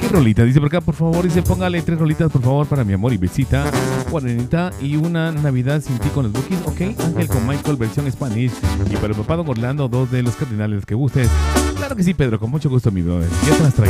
rolitas. Dice por acá, por favor, dice, póngale 3 rolitas, por favor, para mi amor y besita, Juanita, y una Navidad sin ti con los Bookies. Ok, Ángel con Michael, versión Spanish. Y para el papá Don Orlando, 2 de los Cardinales que gustes. Claro que sí, Pedro, con mucho gusto, mi brother. Ya te las traigo.